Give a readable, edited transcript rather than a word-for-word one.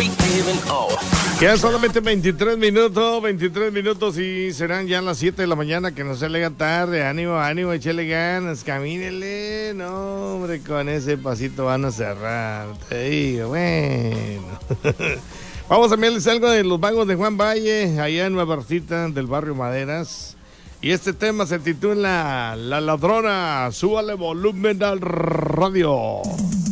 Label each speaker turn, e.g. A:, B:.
A: Quedan solamente 23 minutos y serán ya las 7 de la mañana, que no se le haga tarde. Ánimo, échale ganas, camínele. No, hombre, con ese pasito van a cerrar, te digo, bueno. Vamos a enviarles algo de Los Vagos de Juan Valle, allá en Nueva Arcita, del barrio Maderas. Y este tema se titula La Ladrona. Súbale volumen al radio.